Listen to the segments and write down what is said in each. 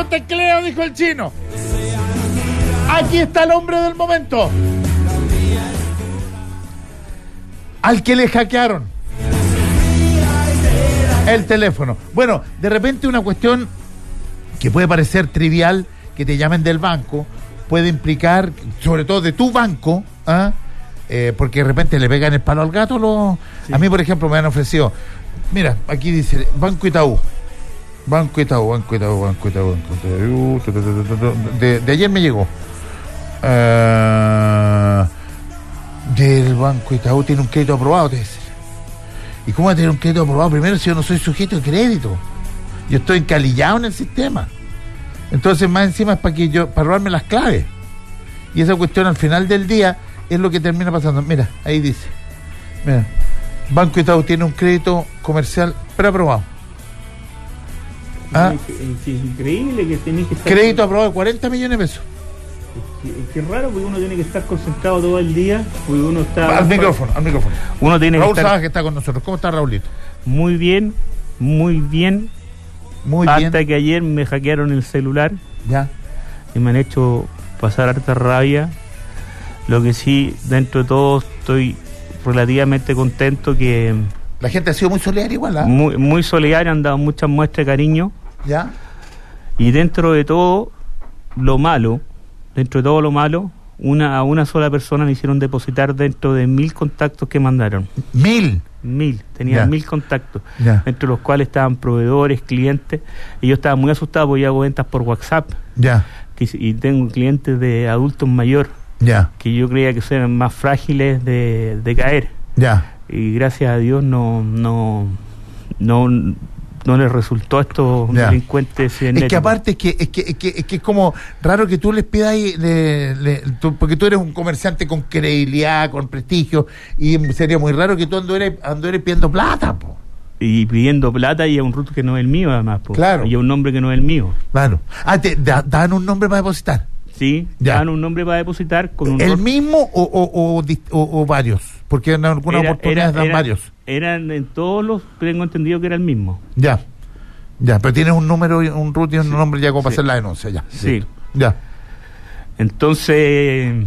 con tecleo, dijo el chino. Aquí está el hombre del momento. Al que le hackearon el teléfono. Bueno, de repente una cuestión que puede parecer trivial, que te llamen del banco, puede implicar, sobre todo de tu banco, porque de repente le pegan el palo al gato. Sí. A mí, por ejemplo, me han ofrecido, mira, aquí dice Banco Itaú. De ayer me llegó. Del Banco Itaú tiene un crédito aprobado, te dice. ¿Y cómo va a tener un crédito aprobado primero si yo no soy sujeto de crédito? Yo estoy encalillado en el sistema. Entonces, más encima es para robarme las claves. Y esa cuestión al final del día es lo que termina pasando. Mira, ahí dice. Mira, Banco Itaú tiene un crédito comercial preaprobado. Es increíble que tenés que estar... Crédito aprobado de 40 millones de pesos. Es raro porque uno tiene que estar concentrado todo el día, porque uno está... Al micrófono. Uno tiene Raúl que estar... Sabas, que está con nosotros. ¿Cómo está, Raulito? Muy bien. Hasta que ayer me hackearon el celular. Ya. Y me han hecho pasar harta rabia. Lo que sí, dentro de todo, estoy relativamente contento que... La gente ha sido muy solidaria igual, ¿ah? Muy solidaria, han dado muchas muestras de cariño. Ya. Y dentro de todo lo malo, a una sola persona le hicieron depositar dentro de 1000 contactos que mandaron. 1000. Tenían 1000 contactos, entre los cuales estaban proveedores, clientes, y yo estaba muy asustado porque yo hago ventas por WhatsApp, y tengo clientes de adultos mayores, que yo creía que eran más frágiles de caer, y gracias a Dios no les resultó a estos delincuentes cibernéticos. Es que aparte es que es como raro que tú les pidas porque tú eres un comerciante con credibilidad, con prestigio, y sería muy raro que tú anduvieras pidiendo plata, po. Y pidiendo plata y a un root que no es el mío, además, po. Claro. Y a un nombre que no es el mío. Claro. Te dan un nombre para depositar. Sí, dan un nombre para depositar con un... ¿El mismo o varios? Porque en algunas oportunidades dan varios. Eran en todos los, tengo entendido que era el mismo. Ya, pero tienes un número, un root y un nombre ya como para hacer la denuncia, ya. Sí. Ya. Entonces,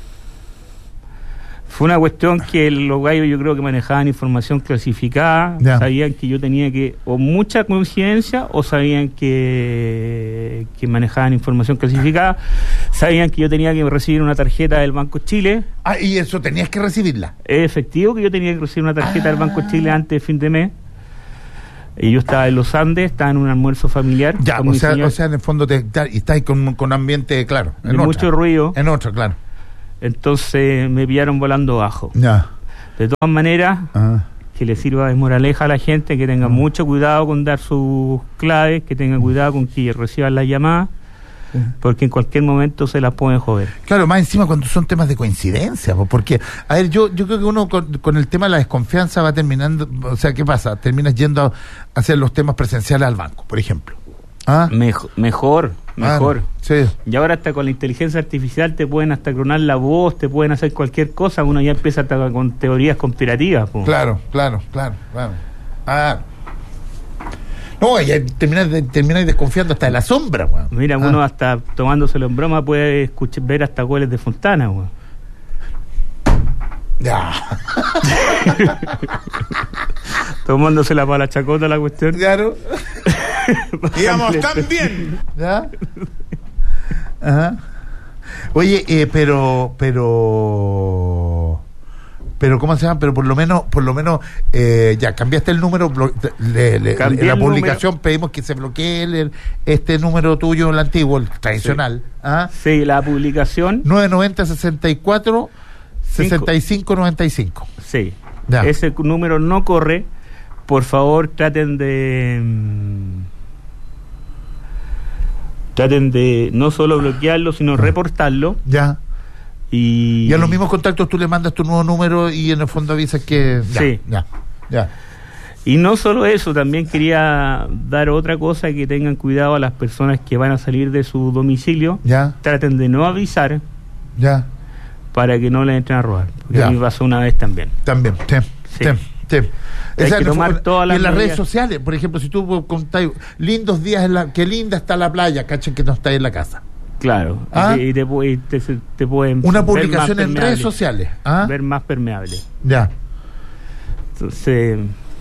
fue una cuestión que los gallos yo creo que manejaban información clasificada, sabían que yo tenía que, o mucha coincidencia, o sabían que manejaban información clasificada, sabían que yo tenía que recibir una tarjeta del Banco Chile. Y eso tenías que recibirla. Es efectivo que yo tenía que recibir una tarjeta del Banco Chile antes de fin de mes. Y yo estaba en los Andes, estaba en un almuerzo familiar. Ya, o sea, en el fondo y estáis con ambiente, claro. De mucho ruido. En otro, claro. Entonces me pillaron volando bajo. Ya. De todas maneras, que le sirva de moraleja a la gente, que tenga mucho cuidado con dar sus claves, que tenga cuidado con que reciban las llamadas, porque en cualquier momento se las pueden joder. Claro, más encima cuando son temas de coincidencia, porque, a ver, yo creo que uno con el tema de la desconfianza va terminando, o sea, ¿qué pasa? Terminas yendo a hacer los temas presenciales al banco, por ejemplo. Mejor. Sí. Y ahora hasta con la inteligencia artificial te pueden hasta clonar la voz, te pueden hacer cualquier cosa, uno ya empieza hasta con teorías conspirativas. Claro. No, ya termináis desconfiando hasta de la sombra, weón. Mira, uno hasta tomándoselo en broma puede ver hasta goles de Fontana, weón. Ya. Tomándosela para la chacota la cuestión. Claro. Digamos, tan bien. ¿Ya? Ajá. Oye, pero ¿cómo se llama? Pero por lo menos ya cambiaste el número, en la publicación número. Pedimos que se bloquee este número tuyo, el antiguo, el tradicional. Sí, la publicación 990-64 6595. Sí, ya. Ese número no corre. Por favor, traten de no solo bloquearlo, sino reportarlo. Ya. Y a los mismos contactos tú le mandas tu nuevo número y en el fondo avisas que... Ya. Y no solo eso, también quería dar otra cosa, que tengan cuidado a las personas que van a salir de su domicilio. Ya. Traten de no avisar. Ya. Para que no le entren a robar. Porque a mí me pasó una vez también. Sí. Sí. Hay que tomar todas las y en las medidas. redes sociales, por ejemplo, si tú contáis lindos días, qué linda está la playa, cachen que no estáis en la casa. Claro, y te pueden una publicación en redes sociales, ver más permeable. Ya. Entonces,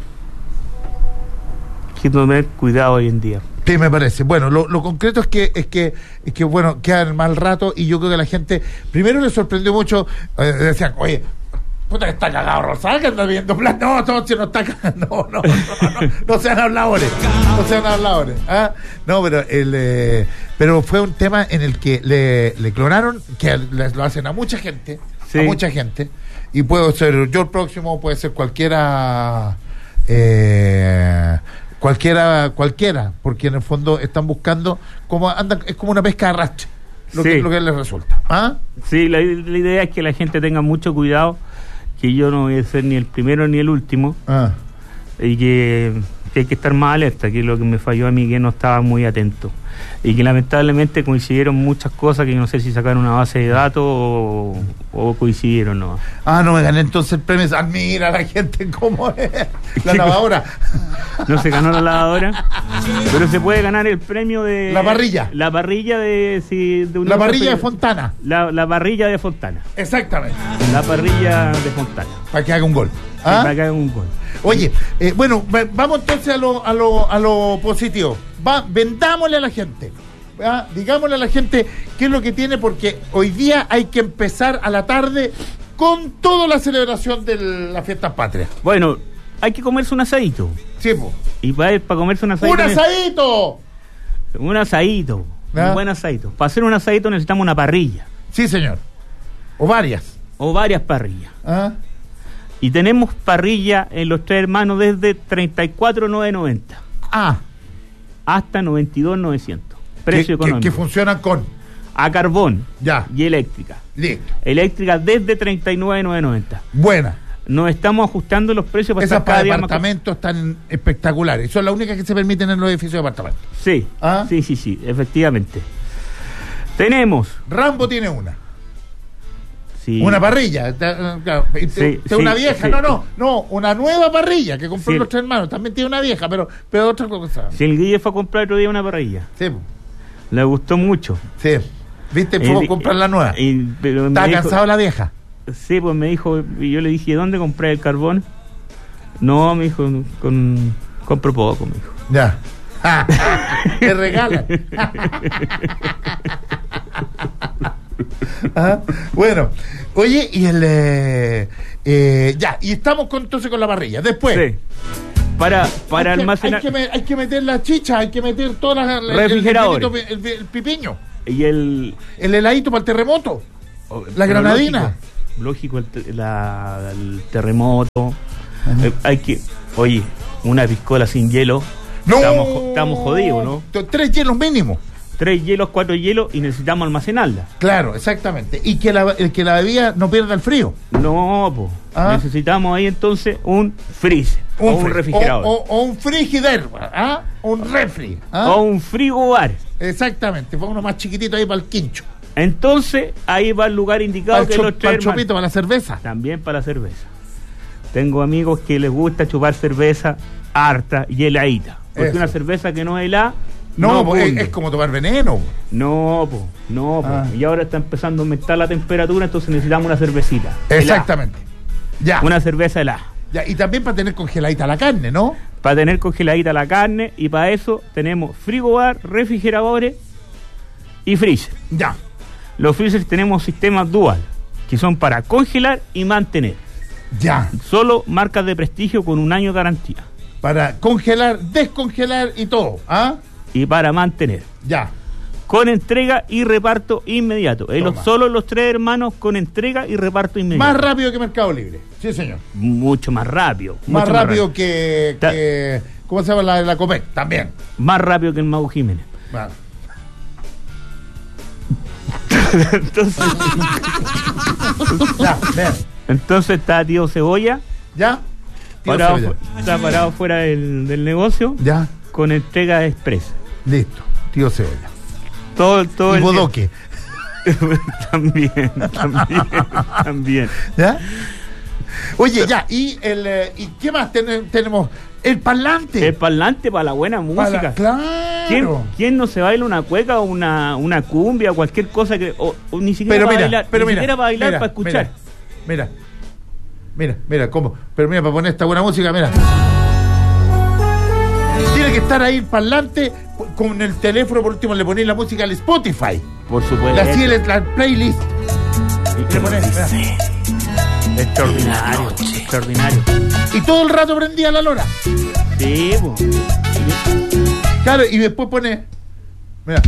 hay que tener cuidado hoy en día. Sí, me parece. Bueno, lo concreto es que bueno, quedan mal rato y yo creo que la gente primero le sorprendió mucho, decían, oye, puta que está cagado Rosal, que anda viendo plan. No, se nos está cagando. No sean habladores. No sean habladores. No, pero fue un tema en el que le clonaron, que lo hacen a mucha gente. Sí. A mucha gente. Y puede ser yo el próximo, puede ser cualquiera. Cualquiera, porque en el fondo están buscando es como una pesca de arrastre, lo que les resulta. Sí, la idea es que la gente tenga mucho cuidado, que yo no voy a ser ni el primero ni el último, y que hay que estar más alerta, que es lo que me falló a mí, que no estaba muy atento, y que lamentablemente coincidieron muchas cosas que no sé si sacaron una base de datos o coincidieron, ¿no? No me gané entonces el premio. Mira la gente cómo es la lavadora. No se ganó la lavadora, pero se puede ganar el premio de la parrilla. La parrilla de la parrilla de Fontana. La parrilla de Fontana. Exactamente. La parrilla de Fontana. Para que haga un gol. Sí, para que haga un gol. Oye, bueno, vamos entonces a lo positivo. Vendámosle a la gente. Digámosle a la gente qué es lo que tiene, porque hoy día hay que empezar a la tarde con toda la celebración de la fiesta patria. Bueno, hay que comerse un asadito. Sí, po. Y para comerse un asadito. ¡Un asadito! Un asadito. Un buen asadito. Para hacer un asadito necesitamos una parrilla. Sí, señor. O varias parrillas. Y tenemos parrilla en Los Tres Hermanos desde 34,990. Hasta 92,900. Precio económico. Que funcionan con a carbón. Ya. Y eléctrica. Listo. Eléctrica desde 39,990. Buena. Nos estamos ajustando los precios para esas para departamentos tan espectaculares. Son las únicas que se permiten en los edificios de departamentos. Sí. Sí, efectivamente. Tenemos. Rambo tiene una. Sí. Una parrilla. Una vieja. Sí. No, una nueva parrilla que compró Los Tres Hermanos. También tiene una vieja, pero otra cosa. Si el Guille fue a comprar otro día una parrilla. Sí. Le gustó mucho. Sí. ¿Viste? Fue a comprar la nueva. ¿Está cansado la vieja? Sí, pues me dijo, y yo le dije, ¿dónde compré el carbón? No, me dijo, compro poco, me dijo. Ya. Te regalan. Bueno, oye, y y estamos entonces con la parrilla. Después. Sí. Para almacenar. Hay que meter la chicha, hay que meter todas las refrigeradores. El pipiño. Y el heladito para el terremoto. La granadina. Lógico, el terremoto. Oye, una piscola sin hielo. No. Estamos jodidos, ¿no? 3 hielos mínimo. 3 hielos, 4 hielos y necesitamos almacenarla. Claro, exactamente. Y que la bebida no pierda el frío. No, pues. Necesitamos ahí entonces un freezer. Un refrigerador. O un frigider. Un refri. O un frigobar. Exactamente. Fue uno más chiquitito ahí para el quincho. Entonces, ahí va el lugar indicado que Los Tres Hermanos. Para el chupito, para la cerveza. También para la cerveza. Tengo amigos que les gusta chupar cerveza harta y heladita. Porque una cerveza que no es helada. No, es como tomar veneno. No. Y ahora está empezando a aumentar la temperatura, entonces necesitamos una cervecita. Exactamente. Ya. Una cerveza helada. Ya, y también para tener congeladita la carne, ¿no? Para tener congeladita la carne, y para eso tenemos frigobar, refrigeradores y freezer. Ya. Los freezers tenemos sistemas dual, que son para congelar y mantener. Ya. Solo marcas de prestigio con 1 año de garantía. Para congelar, descongelar y todo, Y para mantener. Ya. Con entrega y reparto inmediato. Solo Los Tres Hermanos con entrega y reparto inmediato. Más rápido que Mercado Libre. Sí, señor. Mucho más rápido. Más rápido que ¿cómo se llama la Copec? También. Más rápido que el Mago Jiménez. Vale. Entonces. Entonces está Tío Cebolla. ¿Ya? Está parado fuera del negocio. Ya. Con entrega express. Listo. Tío Cebolla. Todo y bodoque. También. ¿Ya? Oye, ya, ¿y qué más tenemos? El parlante. El parlante para la buena música. Claro. ¿Quién no se baila una cueca o una cumbia o cualquier cosa que o ni siquiera para bailar, siquiera para bailar, para escuchar? Mira, ¿cómo? Pero mira, para poner esta buena música, mira. Tiene que estar ahí el parlante con el teléfono, por último le ponéis la música al Spotify. Por supuesto. Así la playlist. Y le pones, extraordinario. Y todo el rato prendía la lora. Sí, pues. Claro, y después pone. Mira.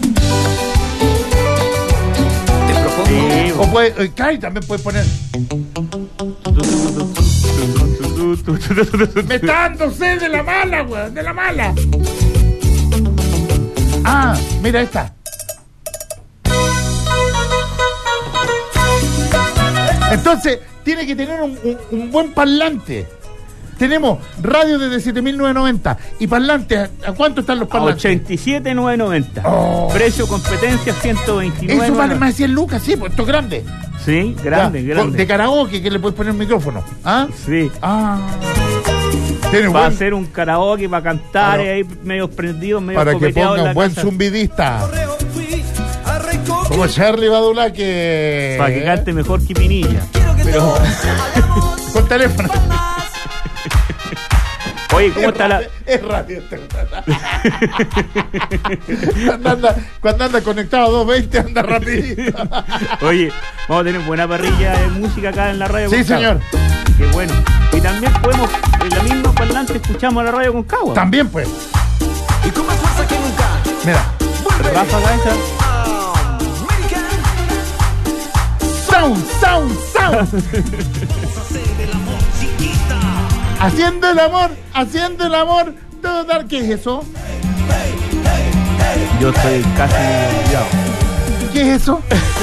Te propongo. Sí, o puede, claro, también puedes poner. Me está dando sed de la mala, weón, de la mala. Ah, mira esta. Entonces, tiene que tener un buen parlante. Tenemos radio desde 7.990 y parlantes, ¿a cuánto están los parlantes? 87.990. Oh. Precio competencia 129. Eso vale más de 100 lucas, sí, pues esto es grande. Sí, grande. De karaoke que le puedes poner un micrófono. ¿Ah? Sí. Va a hacer un karaoke para cantar ahí medio prendido, medio para que ponga un buen casa. Zumbidista. Como Charlie Badula que... Para que cante mejor que Pinilla. Pero... con teléfono. Oye, ¿cómo está la...? Es radio. Cuando anda conectado a 220 anda rapidito. Oye, vamos a tener buena parrilla de música acá en la radio. Sí, señor. Qué bueno. Y también podemos, en la misma parlante, escuchamos la radio Concagua. También, pues. Y con más fuerza que nunca. Mira. Ráfaga esa. Sound. Haciendo el amor, todo dar. ¿Qué es eso? Yo estoy casi olvidado. ¿Qué es eso?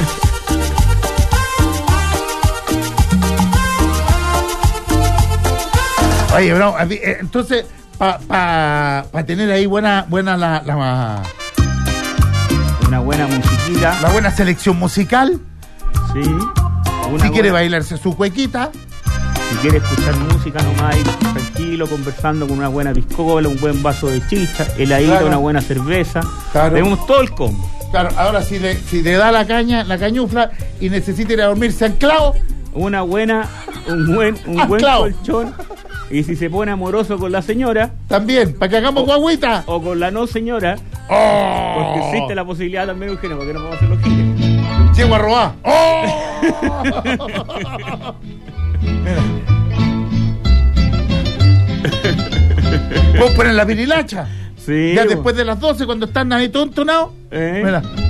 Oye, bro, entonces, para tener ahí buena una buena musiquita. La buena selección musical. Sí. Si quiere bailarse su cuequita. Si quiere escuchar música nomás, ir tranquilo, conversando con una buena piscola, un buen vaso de chicha, heladito, claro. Una buena cerveza. Claro. Tenemos todo el combo. Claro, ahora si le da la cañufla y necesita ir a dormirse anclado. Un buen colchón. Y si se pone amoroso con la señora. También, para que hagamos guagüita. O con la no señora. Porque existe la posibilidad también, Eugenio, porque no podemos hacer los giles. Llego a robar. Vos pones la vinilacha. Sí. Ya después de las 12, cuando están ahí todo entonado. Mira.